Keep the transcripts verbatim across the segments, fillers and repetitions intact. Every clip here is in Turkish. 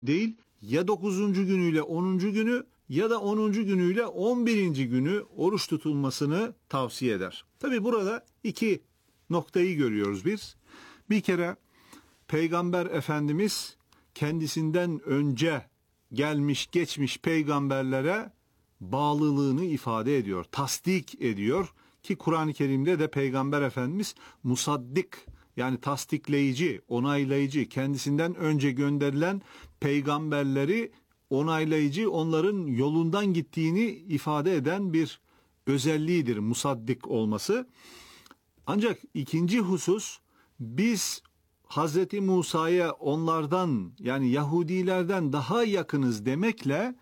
değil, ya dokuzuncu günüyle onuncu günü ya da onuncu günüyle on birinci günü oruç tutulmasını tavsiye eder. Tabi burada iki noktayı görüyoruz biz. Bir kere Peygamber Efendimiz kendisinden önce gelmiş geçmiş peygamberlere bağlılığını ifade ediyor, tasdik ediyor ki Kur'an-ı Kerim'de de Peygamber Efendimiz musaddik, yani tasdikleyici, onaylayıcı, kendisinden önce gönderilen peygamberleri onaylayıcı, onların yolundan gittiğini ifade eden bir özelliğidir musaddik olması. Ancak ikinci husus, biz Hazreti Musa'ya onlardan, yani Yahudilerden daha yakınız demekle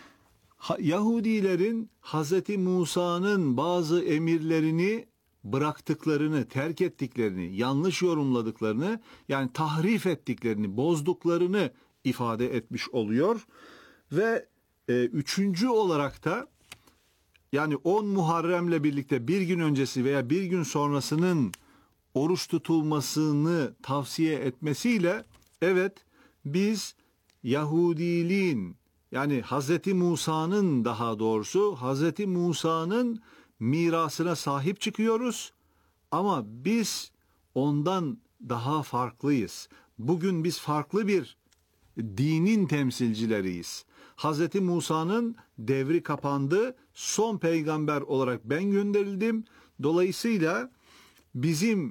Yahudilerin Hazreti Musa'nın bazı emirlerini bıraktıklarını, terk ettiklerini, yanlış yorumladıklarını, yani tahrif ettiklerini, bozduklarını ifade etmiş oluyor. Ve e, üçüncü olarak da, yani on Muharrem'le birlikte bir gün öncesi veya bir gün sonrasının oruç tutulmasını tavsiye etmesiyle, evet, biz Yahudiliğin, yani Hazreti Musa'nın, daha doğrusu Hazreti Musa'nın mirasına sahip çıkıyoruz ama biz ondan daha farklıyız. Bugün biz farklı bir dinin temsilcileriyiz. Hazreti Musa'nın devri kapandı, son peygamber olarak ben gönderildim. Dolayısıyla bizim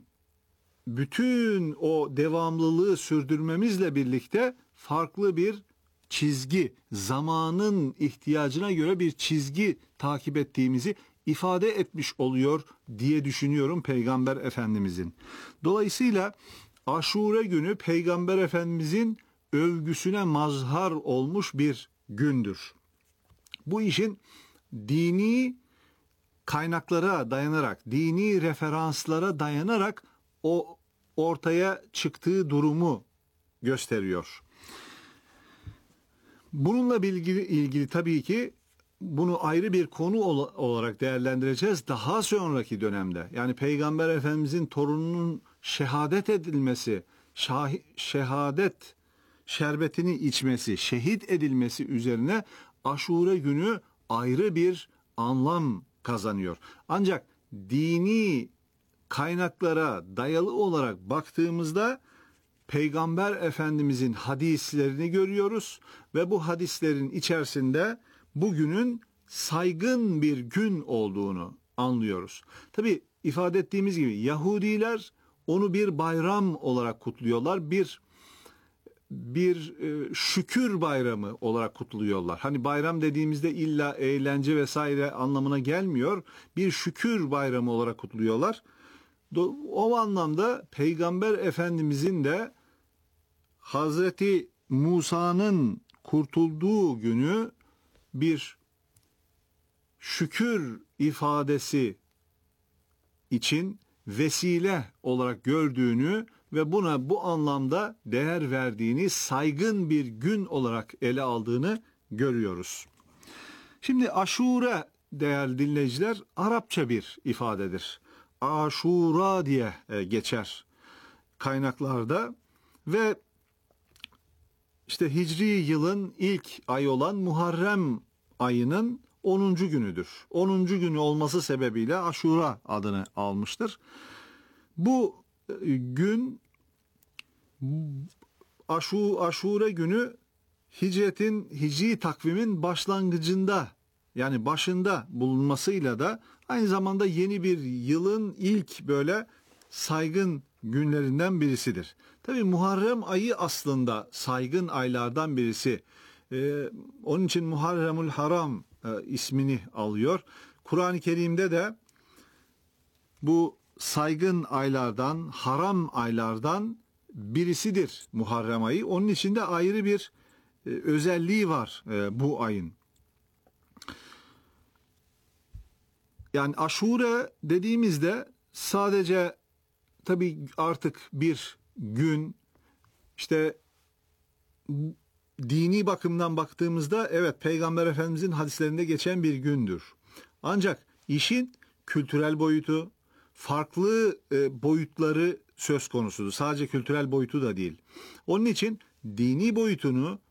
bütün o devamlılığı sürdürmemizle birlikte farklı bir çizgi, zamanın ihtiyacına göre bir çizgi takip ettiğimizi ifade etmiş oluyor diye düşünüyorum Peygamber Efendimizin. Dolayısıyla Aşure günü Peygamber Efendimizin övgüsüne mazhar olmuş bir gündür. Bu işin dini kaynaklara dayanarak, dini referanslara dayanarak o ortaya çıktığı durumu gösteriyor. Bununla ilgili, ilgili tabii ki bunu ayrı bir konu olarak değerlendireceğiz daha sonraki dönemde. Yani Peygamber Efendimizin torununun şehadet edilmesi, şah- şehadet şerbetini içmesi, şehit edilmesi üzerine Aşure günü ayrı bir anlam kazanıyor. Ancak dini kaynaklara dayalı olarak baktığımızda Peygamber Efendimizin hadislerini görüyoruz ve bu hadislerin içerisinde bugünün saygın bir gün olduğunu anlıyoruz. Tabii ifade ettiğimiz gibi Yahudiler onu bir bayram olarak kutluyorlar. Bir bir e, şükür bayramı olarak kutluyorlar. Hani bayram dediğimizde illa eğlence vesaire anlamına gelmiyor. Bir şükür bayramı olarak kutluyorlar. O anlamda Peygamber Efendimizin de Hazreti Musa'nın kurtulduğu günü bir şükür ifadesi için vesile olarak gördüğünü ve buna bu anlamda değer verdiğini, saygın bir gün olarak ele aldığını görüyoruz. Şimdi Aşure, değerli dinleyiciler, Arapça bir ifadedir. Aşura diye geçer kaynaklarda ve işte Hicri yılın ilk ayı olan Muharrem ayının onuncu günüdür. onuncu günü olması sebebiyle Aşura adını almıştır. Bu gün, Aşu, Aşure günü hicretin, hicri takvimin başlangıcında, yani başında bulunmasıyla da aynı zamanda yeni bir yılın ilk böyle saygın günlerinden birisidir. Tabii Muharrem ayı aslında saygın aylardan birisi. Ee, onun için Muharremul Haram e, ismini alıyor. Kur'an-ı Kerim'de de bu saygın aylardan, haram aylardan birisidir Muharrem ayı. Onun için de ayrı bir e, özelliği var e, bu ayın. Yani Aşure dediğimizde sadece tabii artık bir gün, işte dini bakımdan baktığımızda evet Peygamber Efendimizin hadislerinde geçen bir gündür. Ancak işin kültürel boyutu, farklı e, boyutları söz konusudur. Sadece kültürel boyutu da değil. Onun için dini boyutunu